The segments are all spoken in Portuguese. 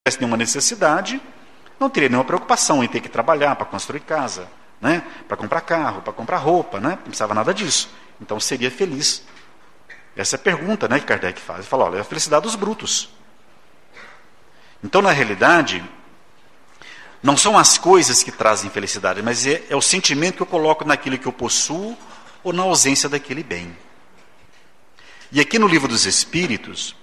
tivesse nenhuma necessidade, não teria nenhuma preocupação em ter que trabalhar para construir casa, né? Para comprar carro, para comprar roupa, né? Não precisava nada disso. Então seria feliz. Essa é a pergunta, né, que Kardec faz. Ele fala, olha, é a felicidade dos brutos. Então, na realidade, não são as coisas que trazem felicidade, mas é o sentimento que eu coloco naquilo que eu possuo ou na ausência daquele bem. E aqui no Livro dos Espíritos,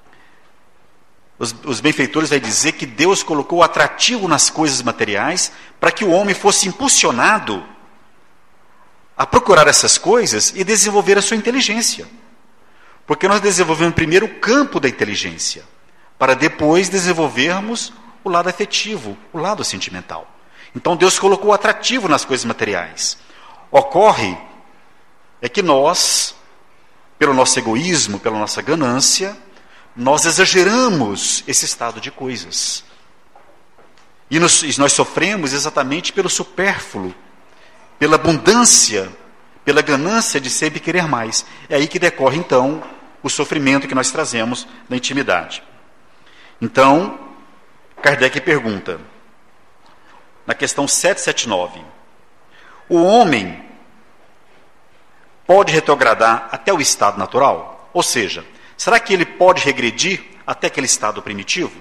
os benfeitores vão dizer que Deus colocou o atrativo nas coisas materiais para que o homem fosse impulsionado a procurar essas coisas e desenvolver a sua inteligência. Porque nós desenvolvemos primeiro o campo da inteligência, para depois desenvolvermos o lado afetivo, o lado sentimental. Então Deus colocou o atrativo nas coisas materiais. Ocorre é que nós, pelo nosso egoísmo, pela nossa ganância, nós exageramos esse estado de coisas. E nós sofremos exatamente pelo supérfluo, pela abundância, pela ganância de sempre querer mais. É aí que decorre, então, o sofrimento que nós trazemos na intimidade. Então, Kardec pergunta, na questão 779, o homem pode retrogradar até o estado natural? Ou seja, será que ele pode regredir até aquele estado primitivo?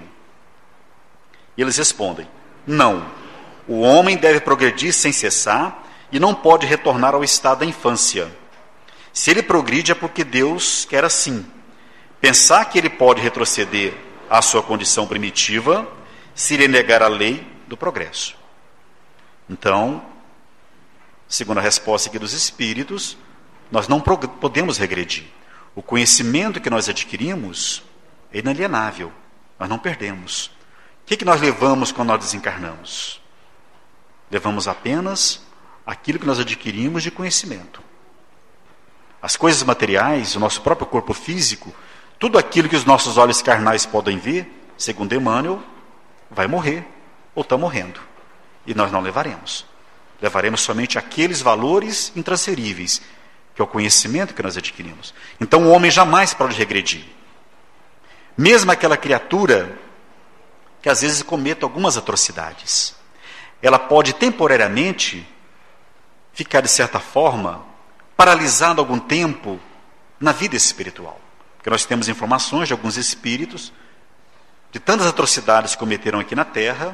E eles respondem, não. O homem deve progredir sem cessar e não pode retornar ao estado da infância. Se ele progride é porque Deus quer assim. Pensar que ele pode retroceder à sua condição primitiva seria negar a lei do progresso. Então, segundo a resposta aqui dos Espíritos, nós não podemos regredir. O conhecimento que nós adquirimos é inalienável, nós não perdemos. O que nós levamos quando nós desencarnamos? Levamos apenas aquilo que nós adquirimos de conhecimento. As coisas materiais, o nosso próprio corpo físico, tudo aquilo que os nossos olhos carnais podem ver, segundo Emmanuel, vai morrer ou está morrendo. E nós não levaremos. Levaremos somente aqueles valores intransferíveis, que é o conhecimento que nós adquirimos. Então o homem jamais pode regredir. Mesmo aquela criatura que às vezes cometa algumas atrocidades, ela pode temporariamente ficar, de certa forma, paralisada algum tempo na vida espiritual. Porque nós temos informações de alguns espíritos, de tantas atrocidades que cometeram aqui na Terra,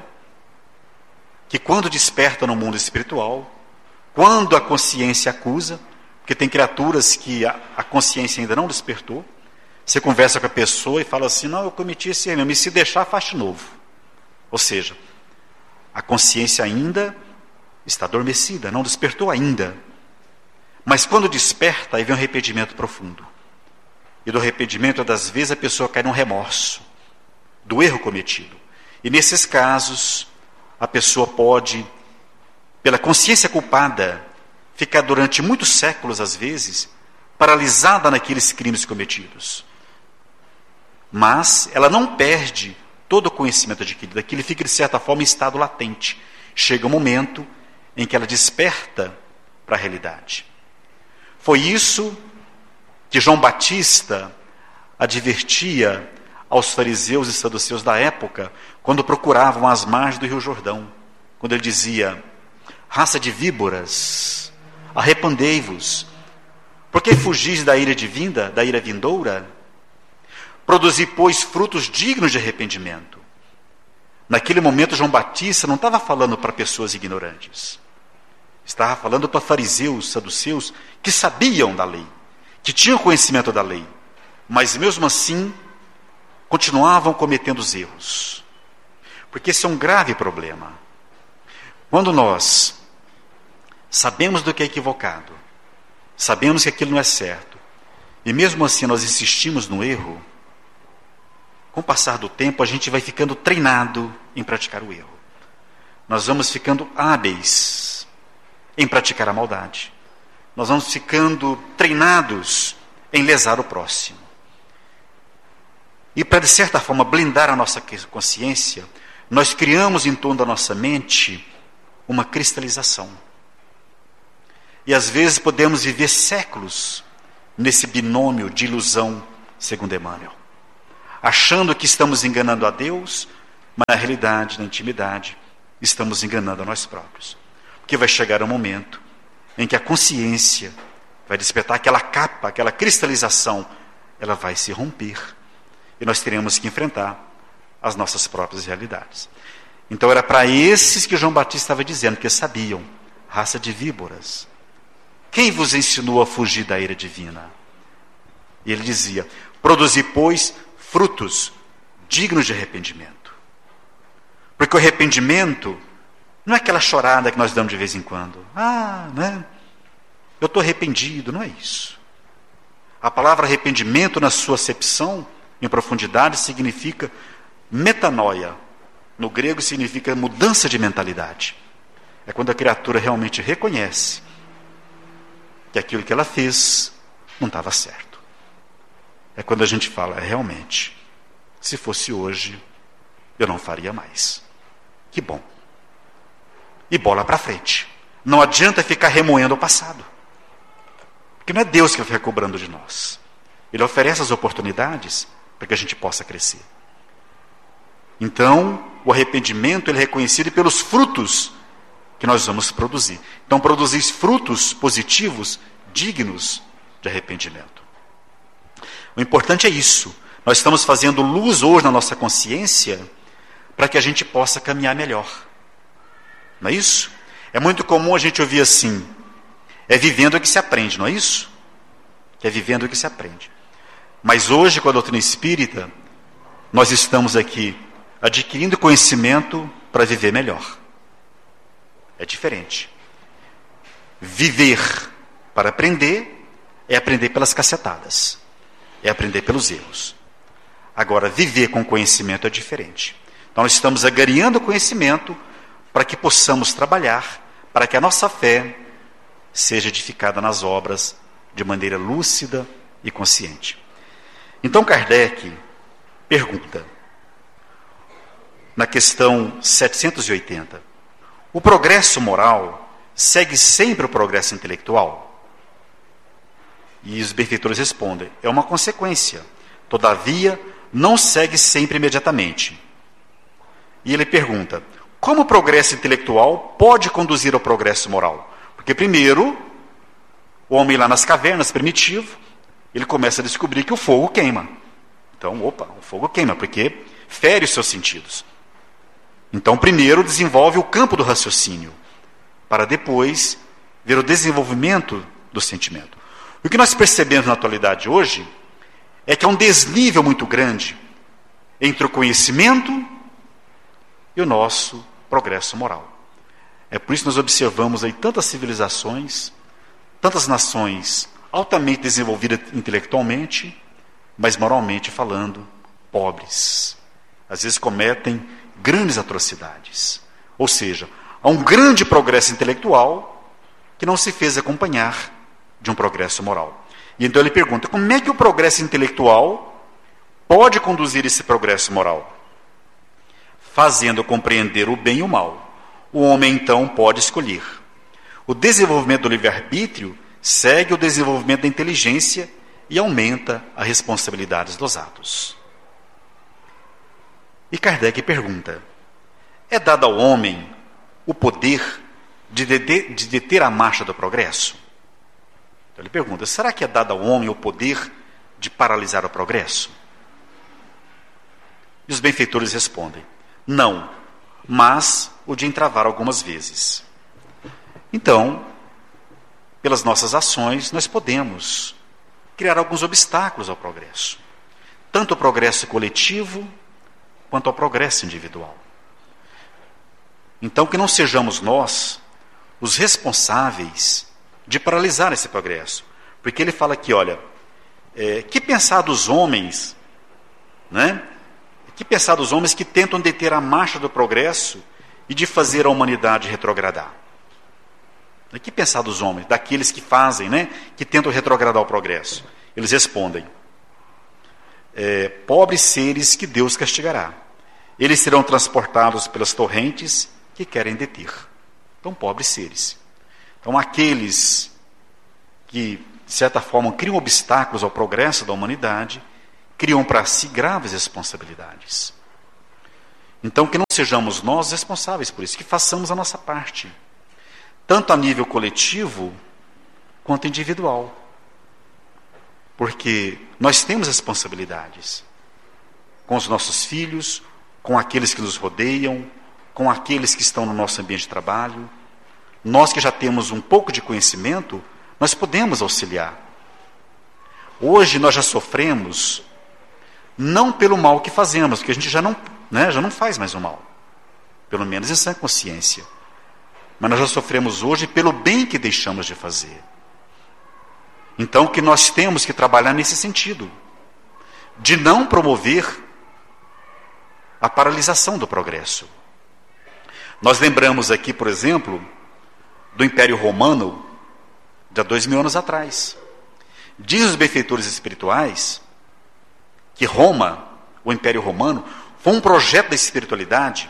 que quando despertam no mundo espiritual, quando a consciência acusa, porque tem criaturas que a consciência ainda não despertou, você conversa com a pessoa e fala assim, não, eu cometi esse erro, mas se deixar, faz de novo. Ou seja, a consciência ainda está adormecida, não despertou ainda. Mas quando desperta, aí vem um arrependimento profundo. E do arrependimento, das vezes, a pessoa cai num remorso do erro cometido. E nesses casos, a pessoa pode, pela consciência culpada, ficar durante muitos séculos, às vezes, paralisada naqueles crimes cometidos. Mas ela não perde todo o conhecimento adquirido. Aquilo fica, de certa forma, em estado latente. Chega um momento em que ela desperta para a realidade. Foi isso que João Batista advertia aos fariseus e saduceus da época, quando procuravam as margens do Rio Jordão. Quando ele dizia, raça de víboras, arrependei-vos, porque fugis da ira divinda, da ira vindoura? Produzi, pois, frutos dignos de arrependimento. Naquele momento, João Batista não estava falando para pessoas ignorantes. Estava falando para fariseus, saduceus, que sabiam da lei, que tinham conhecimento da lei, mas mesmo assim, continuavam cometendo os erros. Porque esse é um grave problema. Quando nós sabemos do que é equivocado, sabemos que aquilo não é certo, e mesmo assim nós insistimos no erro, com o passar do tempo a gente vai ficando treinado em praticar o erro. Nós vamos ficando hábeis em praticar a maldade. Nós vamos ficando treinados em lesar o próximo. E para, de certa forma, blindar a nossa consciência, nós criamos em torno da nossa mente uma cristalização. E às vezes podemos viver séculos nesse binômio de ilusão, segundo Emmanuel, achando que estamos enganando a Deus, mas na realidade, na intimidade, estamos enganando a nós próprios. Porque vai chegar um momento em que a consciência vai despertar aquela capa, aquela cristalização, ela vai se romper. E nós teremos que enfrentar as nossas próprias realidades. Então era para esses que João Batista estava dizendo, que sabiam, raça de víboras. Quem vos ensinou a fugir da ira divina? E ele dizia, produzi, pois, frutos dignos de arrependimento. Porque o arrependimento não é aquela chorada que nós damos de vez em quando. Né? Eu estou arrependido, não é isso. A palavra arrependimento, na sua acepção, em profundidade, significa metanoia. No grego significa mudança de mentalidade. É quando a criatura realmente reconhece que aquilo que ela fez não estava certo. É quando a gente fala, realmente, se fosse hoje, eu não faria mais. Que bom. E bola para frente. Não adianta ficar remoendo o passado. Porque não é Deus que vai ficar cobrando de nós. Ele oferece as oportunidades para que a gente possa crescer. Então, o arrependimento ele é reconhecido pelos frutos que nós vamos produzir. Então, produzir frutos positivos, dignos de arrependimento. O importante é isso. Nós estamos fazendo luz hoje na nossa consciência para que a gente possa caminhar melhor. Não é isso? É muito comum a gente ouvir assim, é vivendo que se aprende, não é isso? É vivendo que se aprende. Mas hoje, com a doutrina espírita, nós estamos aqui adquirindo conhecimento para viver melhor. É diferente. Viver para aprender é aprender pelas cacetadas. É aprender pelos erros. Agora, viver com conhecimento é diferente. Então, nós estamos agariando conhecimento para que possamos trabalhar, para que a nossa fé seja edificada nas obras de maneira lúcida e consciente. Então, Kardec pergunta, na questão 780, o progresso moral segue sempre o progresso intelectual? E os benfeitores respondem, é uma consequência, todavia não segue sempre imediatamente. E ele pergunta, como o progresso intelectual pode conduzir ao progresso moral? Porque primeiro, o homem lá nas cavernas, primitivo, ele começa a descobrir que o fogo queima. Então, o fogo queima, porque fere os seus sentidos. Então, primeiro desenvolve o campo do raciocínio, para depois ver o desenvolvimento do sentimento. O que nós percebemos na atualidade hoje é que há um desnível muito grande entre o conhecimento e o nosso progresso moral. É por isso que nós observamos aí tantas civilizações, tantas nações altamente desenvolvidas intelectualmente, mas moralmente falando, pobres. Às vezes cometem grandes atrocidades. Ou seja, há um grande progresso intelectual que não se fez acompanhar de um progresso moral. E então ele pergunta, como é que o progresso intelectual pode conduzir esse progresso moral? Fazendo compreender o bem e o mal. O homem então pode escolher. O desenvolvimento do livre-arbítrio segue o desenvolvimento da inteligência e aumenta as responsabilidades dos atos. E Kardec pergunta, é dado ao homem o poder de deter a marcha do progresso? Então ele pergunta, será que é dado ao homem o poder de paralisar o progresso? E os benfeitores respondem, não, mas o de entravar algumas vezes. Então, pelas nossas ações, nós podemos criar alguns obstáculos ao progresso. Tanto ao progresso coletivo, quanto ao progresso individual. Então, que não sejamos nós os responsáveis de paralisar esse progresso. Porque ele fala aqui, olha, que pensar dos homens, né? Que pensar dos homens que tentam deter a marcha do progresso e de fazer a humanidade retrogradar? Que pensar dos homens, daqueles que fazem, né? Que tentam retrogradar o progresso? Eles respondem, pobres seres que Deus castigará. Eles serão transportados pelas torrentes que querem deter. Então, pobres seres. Então, aqueles que, de certa forma, criam obstáculos ao progresso da humanidade, criam para si graves responsabilidades. Então, que não sejamos nós responsáveis por isso, que façamos a nossa parte, tanto a nível coletivo quanto individual. Porque nós temos responsabilidades com os nossos filhos, com aqueles que nos rodeiam, com aqueles que estão no nosso ambiente de trabalho. Nós que já temos um pouco de conhecimento, nós podemos auxiliar. Hoje nós já sofremos, não pelo mal que fazemos, porque a gente já não faz mais o mal, pelo menos em sã consciência. Mas nós já sofremos hoje pelo bem que deixamos de fazer. Então, o que nós temos que trabalhar nesse sentido, de não promover a paralisação do progresso. Nós lembramos aqui, por exemplo, do Império Romano, de há 2000 anos atrás. Dizem os benfeitores espirituais que Roma, o Império Romano, foi um projeto da espiritualidade,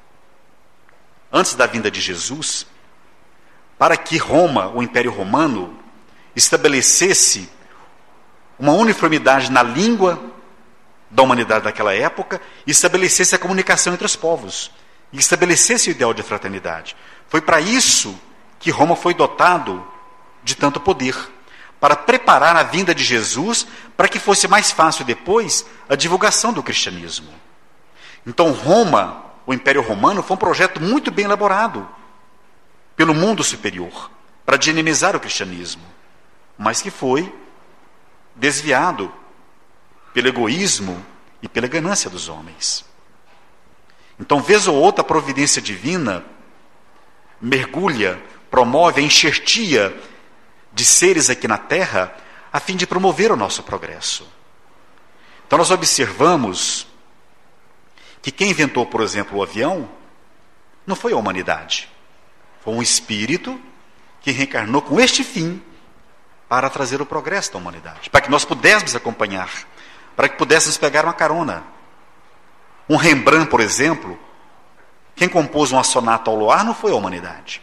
antes da vinda de Jesus, para que Roma, o Império Romano, estabelecesse uma uniformidade na língua da humanidade daquela época, e estabelecesse a comunicação entre os povos, e estabelecesse o ideal de fraternidade. Foi para isso que Roma foi dotado de tanto poder, para preparar a vinda de Jesus, para que fosse mais fácil depois a divulgação do cristianismo. Então Roma, o Império Romano, foi um projeto muito bem elaborado pelo mundo superior, para dinamizar o cristianismo, mas que foi desviado pelo egoísmo e pela ganância dos homens. Então, vez ou outra, a providência divina mergulha, promove a enxertia de seres aqui na Terra, a fim de promover o nosso progresso. Então, nós observamos que quem inventou, por exemplo, o avião, não foi a humanidade. Foi um espírito que reencarnou com este fim, para trazer o progresso da humanidade, para que nós pudéssemos acompanhar, para que pudéssemos pegar uma carona. Um Rembrandt, por exemplo, quem compôs uma sonata ao luar não foi a humanidade.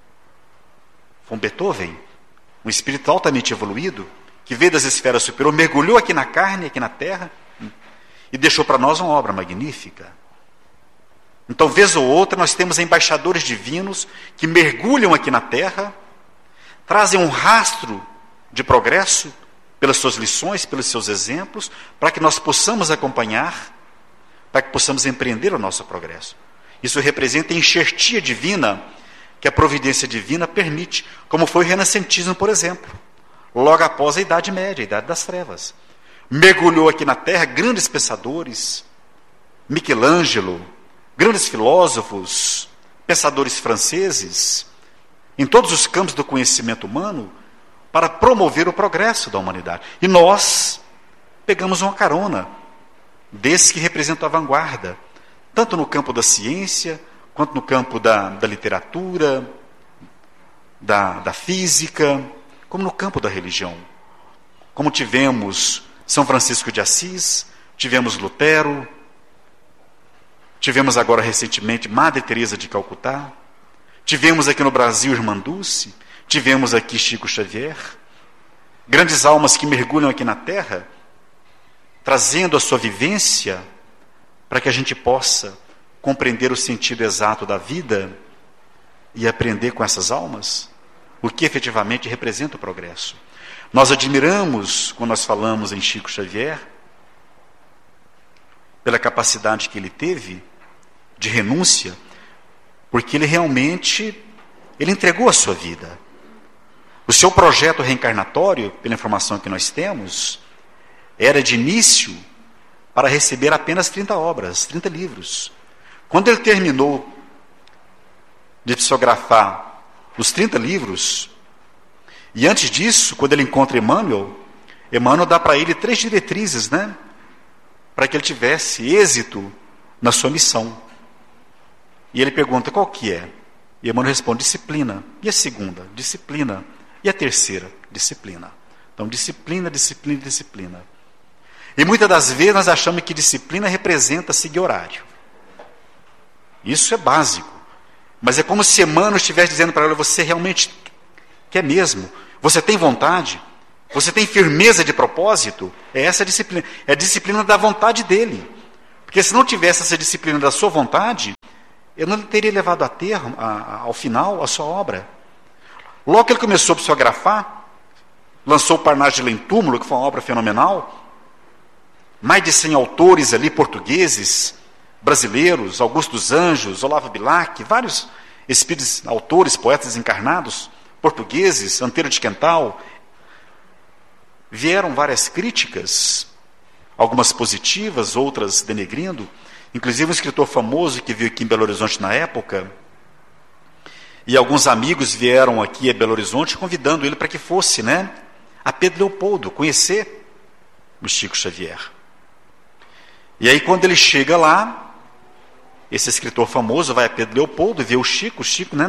Foi um Beethoven, um espírito altamente evoluído, que veio das esferas superiores, mergulhou aqui na carne, aqui na terra, e deixou para nós uma obra magnífica. Então, vez ou outra, nós temos embaixadores divinos que mergulham aqui na terra, trazem um rastro de progresso pelas suas lições, pelos seus exemplos, para que nós possamos acompanhar, para que possamos empreender o nosso progresso. Isso representa a enxertia divina que a providência divina permite, como foi o renascentismo, por exemplo, logo após a Idade Média, a Idade das Trevas. Mergulhou aqui na Terra grandes pensadores, Michelangelo, grandes filósofos, pensadores franceses, em todos os campos do conhecimento humano, para promover o progresso da humanidade. E nós pegamos uma carona desses que representam a vanguarda, tanto no campo da ciência, quanto no campo da literatura, da física, como no campo da religião. Como tivemos São Francisco de Assis, tivemos Lutero, tivemos agora recentemente Madre Teresa de Calcutá, tivemos aqui no Brasil Irmã Dulce, tivemos aqui Chico Xavier, grandes almas que mergulham aqui na Terra, trazendo a sua vivência para que a gente possa compreender o sentido exato da vida e aprender com essas almas o que efetivamente representa o progresso. Nós admiramos, quando nós falamos em Chico Xavier, pela capacidade que ele teve de renúncia, porque ele realmente entregou a sua vida. O seu projeto reencarnatório, pela informação que nós temos, era de início para receber apenas 30 obras, 30 livros. Quando ele terminou de psicografar os 30 livros, e antes disso, quando ele encontra Emmanuel dá para ele 3 diretrizes, para que ele tivesse êxito na sua missão. E ele pergunta, qual que é? E Emmanuel responde, disciplina. E a segunda? Disciplina. E a terceira? Disciplina. Então, disciplina, disciplina, disciplina. E muitas das vezes nós achamos que disciplina representa seguir horário. Isso é básico. Mas é como se Emmanuel estivesse dizendo para ela, você realmente quer mesmo? Você tem vontade? Você tem firmeza de propósito? É essa a disciplina. É a disciplina da vontade dele. Porque se não tivesse essa disciplina da sua vontade, ele não teria levado a termo, ao final, a sua obra. Logo que ele começou a psicografar, lançou o Parnagium em Túmulo, que foi uma obra fenomenal. Mais de 100 autores ali, portugueses, brasileiros, Augusto dos Anjos, Olavo Bilac, vários espíritos, autores, poetas encarnados, portugueses, Anteiro de Quental. Vieram várias críticas, algumas positivas, outras denegrindo. Inclusive um escritor famoso que veio aqui em Belo Horizonte na época, e alguns amigos vieram aqui a Belo Horizonte convidando ele para que fosse, a Pedro Leopoldo, conhecer o Chico Xavier. E aí quando ele chega lá, esse escritor famoso vai a Pedro Leopoldo, vê o Chico,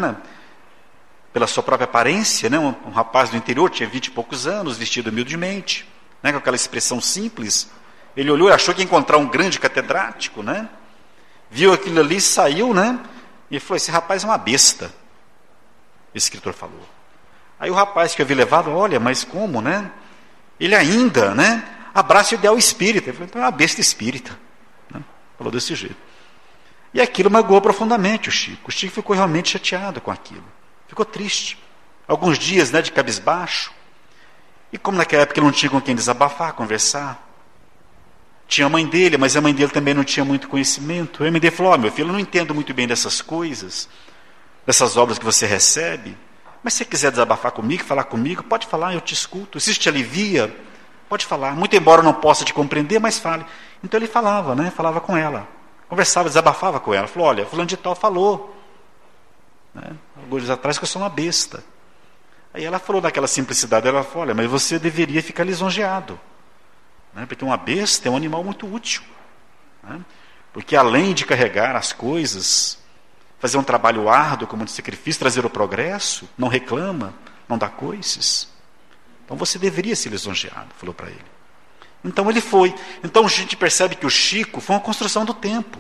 pela sua própria aparência, um rapaz do interior, tinha 20 e poucos anos, vestido humildemente, com aquela expressão simples. Ele olhou e achou que ia encontrar um grande catedrático, viu aquilo ali, saiu, e falou: esse rapaz é uma besta. O escritor falou. Aí o rapaz que havia levado: olha, mas como, Ele ainda, abraça o ideal espírita. Ele falou: então é uma besta espírita. Falou desse jeito. E aquilo magoou profundamente o Chico. O Chico ficou realmente chateado com aquilo. Ficou triste. Alguns dias, de cabisbaixo. E como naquela época ele não tinha com quem desabafar, conversar. Tinha a mãe dele, mas a mãe dele também não tinha muito conhecimento. Aí a mãe dele falou: meu filho, eu não entendo muito bem dessas coisas, dessas obras que você recebe, mas se você quiser desabafar comigo, falar comigo, pode falar, eu te escuto. Se isso te alivia, pode falar. Muito embora eu não possa te compreender, mas fale. Então ele falava, falava com ela. Conversava, desabafava com ela. Falou: olha, fulano de tal falou, alguns dias atrás, que eu sou uma besta. Aí ela falou naquela simplicidade, ela falou: olha, mas você deveria ficar lisonjeado. Porque uma besta é um animal muito útil. Porque além de carregar as coisas, fazer um trabalho árduo como de sacrifício, trazer o progresso, não reclama, não dá coices. Então você deveria ser lisonjeado, falou para ele. Então ele foi. Então a gente percebe que o Chico foi uma construção do tempo.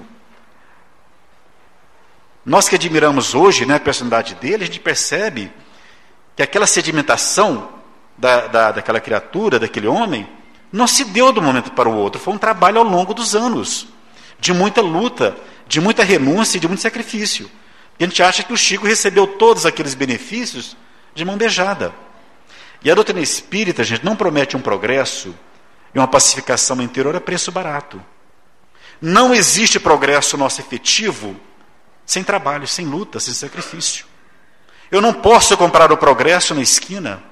Nós que admiramos hoje, a personalidade dele, a gente percebe que aquela sedimentação daquela criatura, daquele homem, não se deu de um momento para o outro. Foi um trabalho ao longo dos anos, de muita luta, de muita renúncia e de muito sacrifício. E a gente acha que o Chico recebeu todos aqueles benefícios de mão beijada. E a doutrina espírita, gente, não promete um progresso e uma pacificação interior a preço barato. Não existe progresso nosso efetivo sem trabalho, sem luta, sem sacrifício. Eu não posso comprar o progresso na esquina.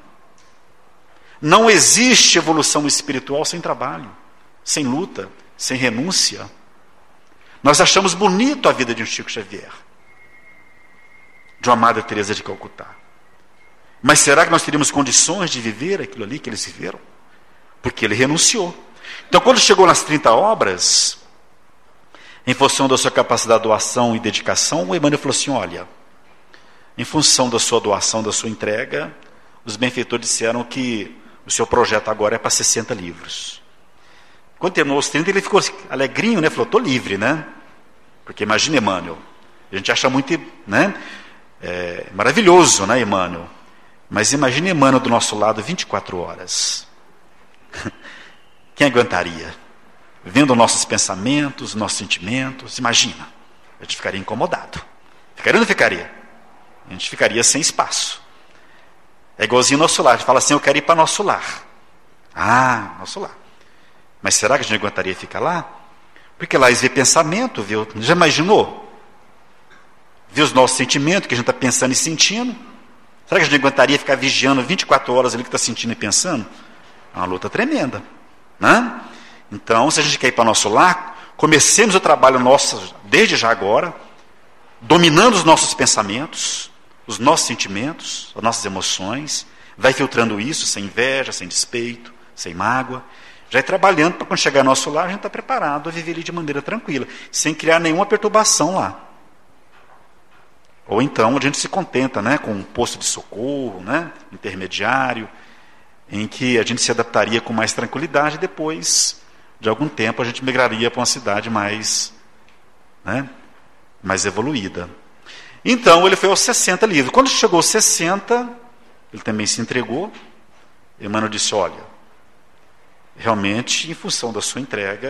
Não existe evolução espiritual sem trabalho, sem luta, sem renúncia. Nós achamos bonito a vida de um Chico Xavier, de uma Madre Teresa de Calcutá. Mas será que nós teríamos condições de viver aquilo ali que eles viveram? Porque ele renunciou. Então, quando chegou nas 30 obras, em função da sua capacidade de doação e dedicação, o Emmanuel falou assim: olha, em função da sua doação, da sua entrega, os benfeitores disseram que o seu projeto agora é para 60 livros. Quando terminou os 30, ele ficou alegrinho, falou: estou livre, Porque imagina Emmanuel. A gente acha muito, maravilhoso, Emmanuel. Mas imagina Emmanuel do nosso lado 24 horas. Quem aguentaria? Vendo nossos pensamentos, nossos sentimentos, imagina. A gente ficaria incomodado. Ficaria ou não ficaria? A gente ficaria sem espaço. É igualzinho ao nosso lar. A gente fala assim: eu quero ir para nosso lar. Ah, nosso lar. Mas será que a gente aguentaria ficar lá? Porque lá eles vê pensamento, viu? Já imaginou? Vê os nossos sentimentos, que a gente está pensando e sentindo. Será que a gente aguentaria ficar vigiando 24 horas ali que está sentindo e pensando? É uma luta tremenda. Então, se a gente quer ir para nosso lar, comecemos o trabalho nosso desde já agora, dominando os nossos pensamentos, os nossos sentimentos, as nossas emoções, vai filtrando isso sem inveja, sem despeito, sem mágoa, já ir trabalhando para quando chegar ao nosso lar, a gente está preparado a viver ali de maneira tranquila, sem criar nenhuma perturbação lá. Ou então a gente se contenta, com um posto de socorro, intermediário, em que a gente se adaptaria com mais tranquilidade e depois, de algum tempo, a gente migraria para uma cidade mais evoluída. Então, ele foi aos 60 livros. Quando chegou aos 60, ele também se entregou. Emmanuel disse: olha, realmente, em função da sua entrega,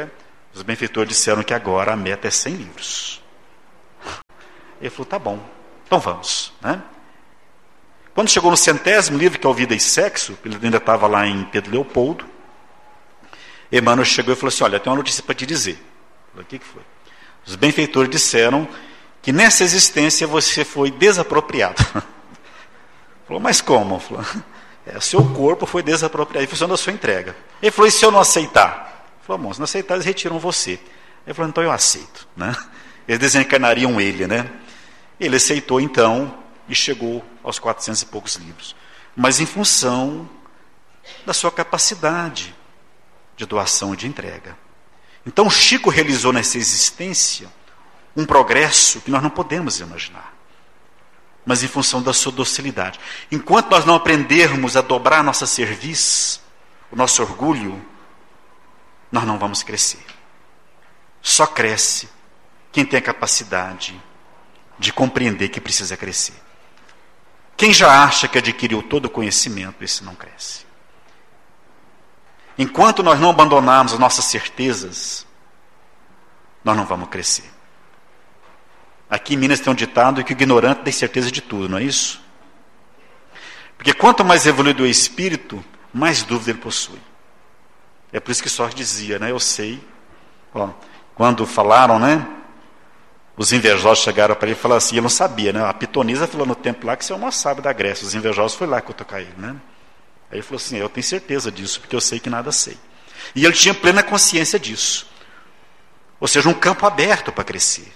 Os benfeitores disseram que agora a meta é 100 livros. Ele falou, tá bom, então vamos, né? Quando chegou no 100º livro, que é o Vida e Sexo, ele ainda estava lá em Pedro Leopoldo, Emmanuel chegou e falou assim, olha, tem uma notícia para te dizer. Eu falei, o que foi? Os benfeitores disseram que nessa existência você foi desapropriado. Falou, mas como? Falou, seu corpo foi desapropriado em função da sua entrega. Ele falou, e se eu não aceitar? Ele falou, bom, se não aceitar, eles retiram você. Ele falou, então eu aceito, né? Eles desencarnariam ele, né? Ele aceitou então e chegou aos 400 e poucos livros. Mas em função da sua capacidade de doação e de entrega. Então Chico realizou nessa existência um progresso que nós não podemos imaginar. Mas em função da sua docilidade. Enquanto nós não aprendermos a dobrar nossa cerviz, o nosso orgulho, nós não vamos crescer. Só cresce quem tem a capacidade de compreender que precisa crescer. Quem já acha que adquiriu todo o conhecimento, esse não cresce. Enquanto nós não abandonarmos as nossas certezas, nós não vamos crescer. Aqui em Minas tem um ditado que o ignorante tem certeza de tudo, não é isso? Porque quanto mais evoluído é o espírito, mais dúvida ele possui. É por isso que Sócrates dizia, né? Eu sei. Ó, quando falaram, né? Os invejosos chegaram para ele e falaram assim, eu não sabia, né? A Pitonisa falou no tempo lá que você é o maior sábio da Grécia. Os invejosos foi lá cutucar ele, né? Aí ele falou assim, eu tenho certeza disso, porque eu sei que nada sei. E ele tinha plena consciência disso. Ou seja, um campo aberto para crescer.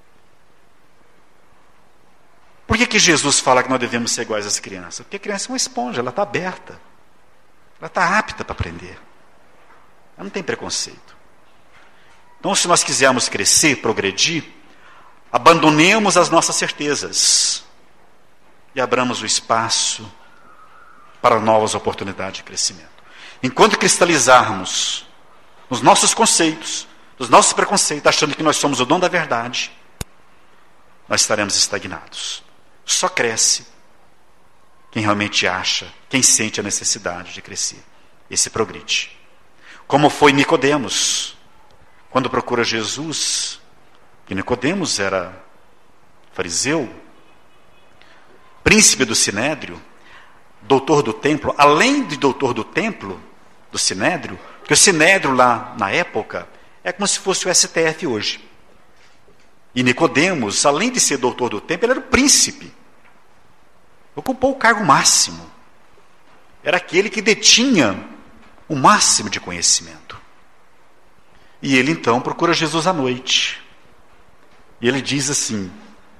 Por que Jesus fala que nós devemos ser iguais às crianças? Porque a criança é uma esponja, ela está aberta. Ela está apta para aprender. Ela não tem preconceito. Então, se nós quisermos crescer, progredir, abandonemos as nossas certezas e abramos o espaço para novas oportunidades de crescimento. Enquanto cristalizarmos os nossos conceitos, os nossos preconceitos, achando que nós somos o dono da verdade, nós estaremos estagnados. Só cresce quem realmente acha, quem sente a necessidade de crescer. Esse progride. Como foi Nicodemos, quando procura Jesus, que Nicodemos era fariseu, príncipe do Sinédrio, doutor do templo, além de doutor do templo, do Sinédrio, porque o Sinédrio lá na época é como se fosse o STF hoje. E Nicodemos, além de ser doutor do templo, ele era o príncipe. Ocupou o cargo máximo. Era aquele que detinha o máximo de conhecimento. E ele então procura Jesus à noite. E ele diz assim,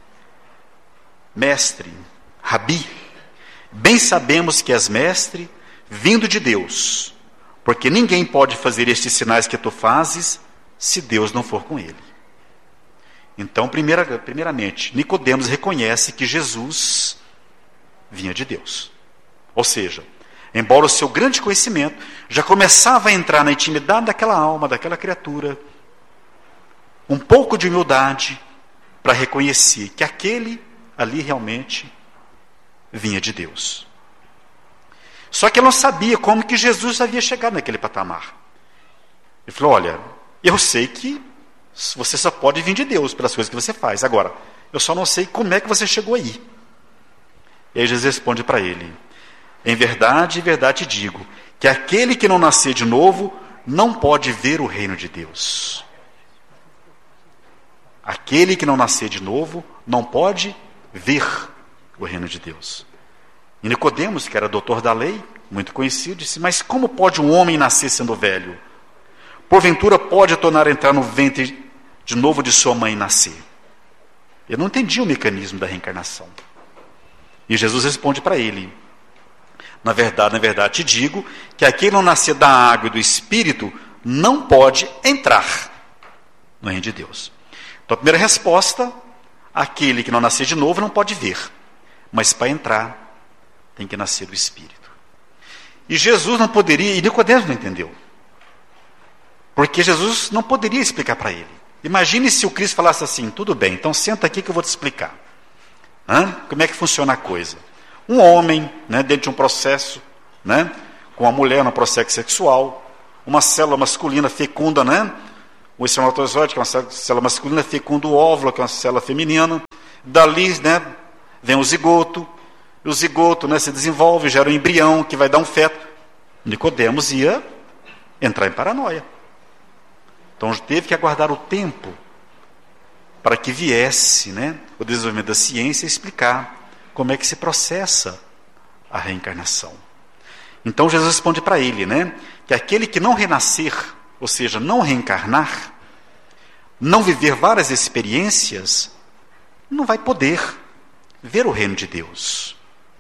mestre, Rabi, bem sabemos que és mestre, vindo de Deus, porque ninguém pode fazer estes sinais que tu fazes, se Deus não for com ele. Então, primeiramente, Nicodemos reconhece que Jesus vinha de Deus. Ou seja, embora o seu grande conhecimento já começava a entrar na intimidade daquela alma, daquela criatura, um pouco de humildade para reconhecer que aquele ali realmente vinha de Deus. Só que ele não sabia como que Jesus havia chegado naquele patamar. Ele falou, olha, eu sei que você só pode vir de Deus pelas coisas que você faz. Agora, eu só não sei como é que você chegou aí. E aí Jesus responde para ele, em verdade te digo, que aquele que não nascer de novo, não pode ver o reino de Deus. Aquele que não nascer de novo, não pode ver o reino de Deus. E Nicodemos, que era doutor da lei, muito conhecido, disse, mas como pode um homem nascer sendo velho? Porventura pode tornar a entrar no ventre de novo de sua mãe e nascer? Eu não entendi o mecanismo da reencarnação. E Jesus responde para ele, na verdade te digo, que aquele que não nascer da água e do Espírito, não pode entrar no reino de Deus. Então a primeira resposta, aquele que não nascer de novo não pode ver, mas para entrar tem que nascer do Espírito. E Jesus não poderia, e Nicodemos não entendeu, porque Jesus não poderia explicar para ele. Imagine se o Cristo falasse assim, tudo bem, então senta aqui que eu vou te explicar. Como é que funciona a coisa? Um homem, né, dentro de um processo, né, com a mulher no processo sexual, uma célula masculina fecunda, né, O espermatozoide, que é uma célula masculina, fecunda o óvulo, que é uma célula feminina. Dali, né, vem o zigoto. E o zigoto, né, se desenvolve, gera um embrião que vai dar um feto. Nicodemos ia entrar em paranoia. Então teve que aguardar o tempo para que viesse, né, o desenvolvimento da ciência explicar como é que se processa a reencarnação. Então Jesus responde para ele, né, que aquele que não renascer, ou seja, não reencarnar, não viver várias experiências, não vai poder ver o reino de Deus.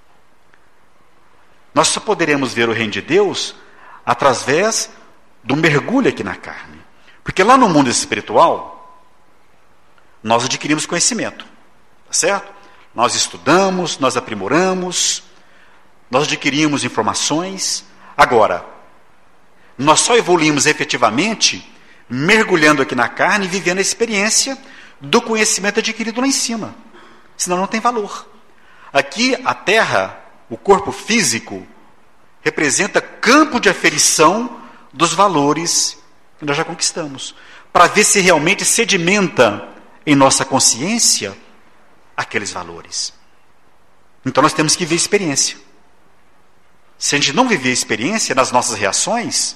Nós só poderemos ver o reino de Deus através do mergulho aqui na carne. Porque lá no mundo espiritual, nós adquirimos conhecimento, tá certo? Nós estudamos, nós aprimoramos, nós adquirimos informações. Agora, nós só evoluímos efetivamente mergulhando aqui na carne e vivendo a experiência do conhecimento adquirido lá em cima. Senão não tem valor. Aqui, a Terra, o corpo físico, representa campo de aferição dos valores que nós já conquistamos, para ver se realmente sedimenta em nossa consciência aqueles valores. Então nós temos que ver a experiência. Se a gente não viver a experiência nas nossas reações,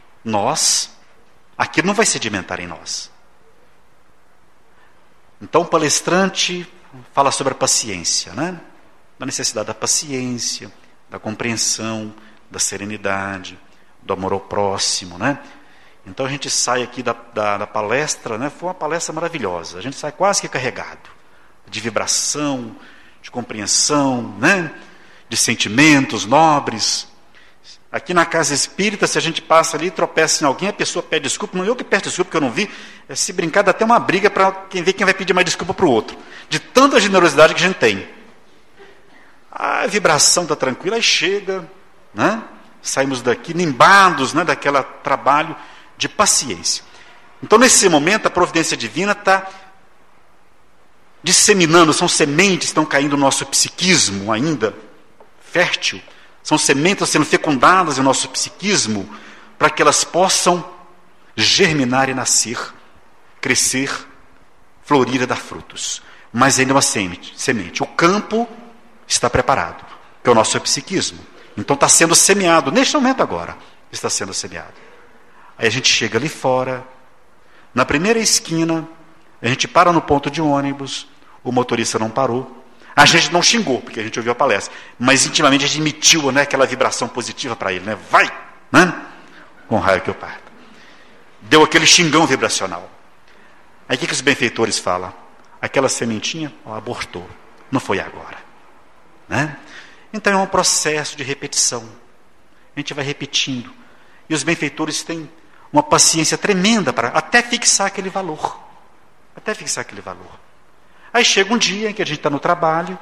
aquilo não vai sedimentar em nós. Então o palestrante fala sobre a paciência, né? Da necessidade da paciência, da compreensão, da serenidade, do amor ao próximo, né? Então a gente sai aqui da palestra, né? Foi uma palestra maravilhosa. A gente sai quase que carregado de vibração, de compreensão, né? De sentimentos nobres. Aqui na casa espírita, se a gente passa ali e tropeça em alguém, a pessoa pede desculpa. Não eu que peço desculpa, porque eu não vi. Se brincar, dá até uma briga para quem vê quem vai pedir mais desculpa para o outro. De tanta generosidade que a gente tem. A vibração está tranquila, aí chega, né? Saímos daqui nimbados, né, daquele trabalho de paciência. Então, nesse momento, a providência divina está disseminando, são sementes que estão caindo no nosso psiquismo ainda fértil, são sementes sendo fecundadas no nosso psiquismo para que elas possam germinar e nascer, crescer, florir e dar frutos. Mas ainda é uma semente. O campo está preparado, que é o nosso psiquismo. Então está sendo semeado, neste momento agora, está sendo semeado. Aí a gente chega ali fora, na primeira esquina, a gente para no ponto de ônibus, o motorista não parou, a gente não xingou, porque a gente ouviu a palestra, mas intimamente a gente emitiu, né, aquela vibração positiva para ele, né? Vai, né? Com raio que eu parto. Deu aquele xingão vibracional. Aí o que os benfeitores falam? Aquela sementinha, abortou, não foi agora. Né? Então é um processo de repetição. A gente vai repetindo. E os benfeitores têm uma paciência tremenda para até fixar aquele valor. Até fixar aquele valor. Aí chega um dia em que a gente está no trabalho,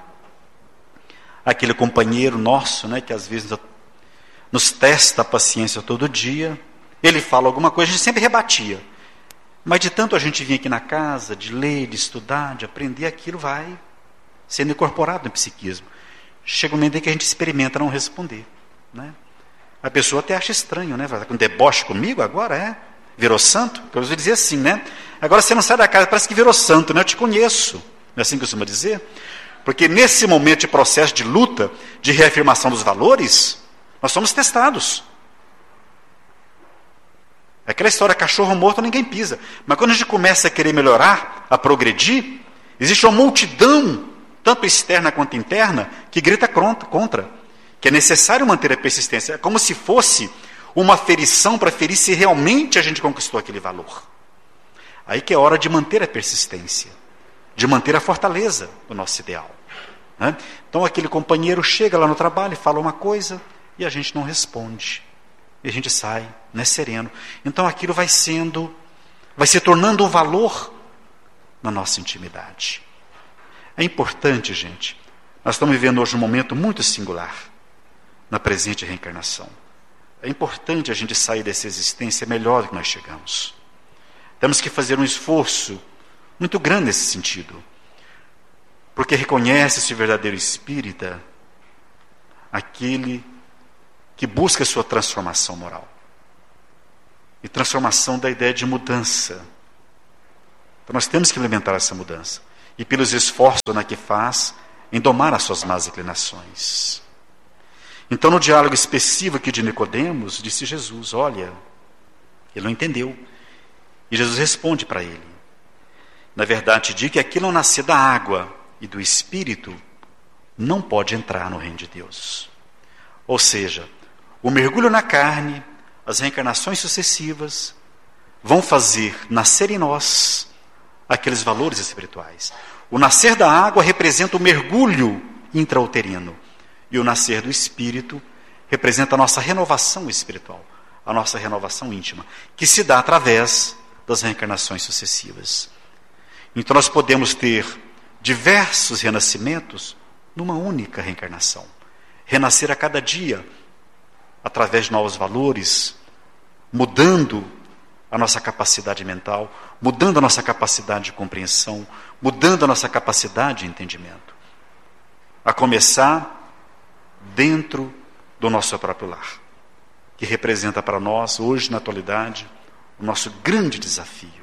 aquele companheiro nosso, né, que às vezes nos testa a paciência todo dia, ele fala alguma coisa, a gente sempre rebatia. Mas de tanto a gente vir aqui na casa, de ler, de estudar, de aprender, aquilo vai sendo incorporado no psiquismo. Chega um momento em que a gente experimenta não responder. Né? A pessoa até acha estranho, né? Vai com deboche comigo agora, virou santo? Porque eu vou dizer assim, né? Agora você não sai da casa, parece que virou santo, né? Eu te conheço. Não é assim que costuma dizer? Porque nesse momento de processo de luta, de reafirmação dos valores, nós somos testados. É aquela história, cachorro morto ninguém pisa. Mas quando a gente começa a querer melhorar, a progredir, existe uma multidão, tanto externa quanto interna, que grita contra. Que é necessário manter a persistência. É como se fosse uma ferição para ferir se realmente a gente conquistou aquele valor. Aí que é hora de manter a persistência, de manter a fortaleza do nosso ideal. Né? Então aquele companheiro chega lá no trabalho e fala uma coisa e a gente não responde. E a gente sai, né, sereno. Então aquilo vai se tornando um valor na nossa intimidade. É importante, gente. Nós estamos vivendo hoje um momento muito singular na presente reencarnação. É importante a gente sair dessa existência melhor do que nós chegamos. Temos que fazer um esforço muito grande nesse sentido. Porque reconhece-se o verdadeiro espírita, aquele que busca a sua transformação moral. E transformação da ideia de mudança Então nós temos que implementar essa mudança. E pelos esforços que faz em domar as suas más inclinações. Então, no diálogo expressivo aqui de Nicodemos, disse Jesus, olha, ele não entendeu. E Jesus responde para ele, na verdade, digo que aquilo não nascer da água e do Espírito não pode entrar no reino de Deus. Ou seja, o mergulho na carne, as reencarnações sucessivas, vão fazer nascer em nós aqueles valores espirituais. O nascer da água representa o mergulho intrauterino. E o nascer do Espírito representa a nossa renovação espiritual, a nossa renovação íntima, que se dá através das reencarnações sucessivas. Então nós podemos ter diversos renascimentos numa única reencarnação. Renascer a cada dia, através de novos valores, mudando a nossa capacidade mental, mudando a nossa capacidade de compreensão, mudando a nossa capacidade de entendimento. A começar dentro do nosso próprio lar, que representa para nós, hoje na atualidade, o nosso grande desafio.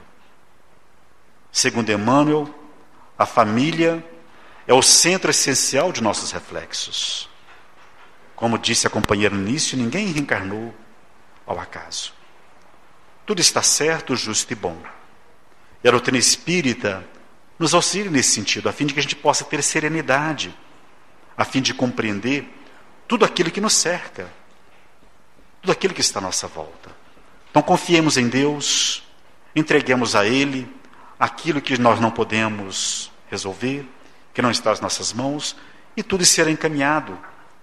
Segundo Emmanuel, a família é o centro essencial de nossos reflexos. Como disse a companheira no início, ninguém reencarnou ao acaso. Tudo está certo, justo e bom. E a doutrina espírita nos auxilia nesse sentido, a fim de que a gente possa ter serenidade, a fim de compreender tudo aquilo que nos cerca, tudo aquilo que está à nossa volta. Então confiemos em Deus, entreguemos a Ele aquilo que nós não podemos resolver, que não está nas nossas mãos, e tudo será encaminhado.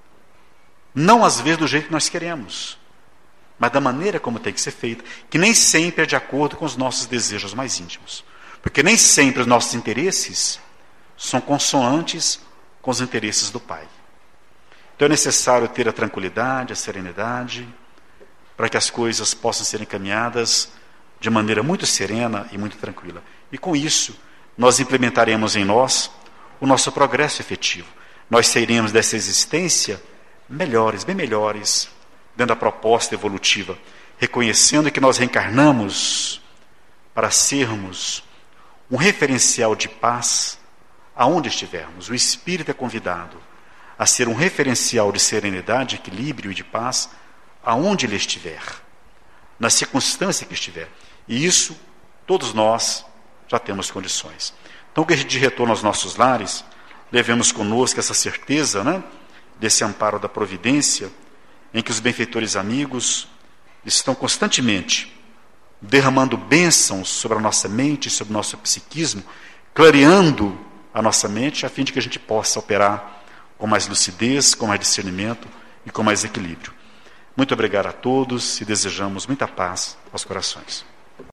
Não às vezes do jeito que nós queremos, mas da maneira como tem que ser feita, que nem sempre é de acordo com os nossos desejos mais íntimos. Porque nem sempre os nossos interesses são consonantes com os interesses do Pai. Então é necessário ter a tranquilidade, a serenidade, para que as coisas possam ser encaminhadas de maneira muito serena e muito tranquila. E com isso, nós implementaremos em nós o nosso progresso efetivo. Nós sairemos dessa existência melhores, bem melhores, dentro da proposta evolutiva, reconhecendo que nós reencarnamos para sermos um referencial de paz aonde estivermos. O espírito é convidado a ser um referencial de serenidade, equilíbrio e de paz aonde ele estiver, na circunstância que estiver. E isso, todos nós já temos condições. Então, que a gente de retorno aos nossos lares, levemos conosco essa certeza, desse amparo da providência, em que os benfeitores amigos estão constantemente derramando bênçãos sobre a nossa mente, sobre o nosso psiquismo, clareando a nossa mente, a fim de que a gente possa operar com mais lucidez, com mais discernimento e com mais equilíbrio. Muito obrigado a todos e desejamos muita paz aos corações.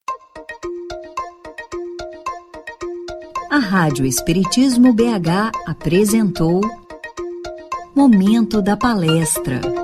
A Rádio Espiritismo BH apresentou Momento da Palestra.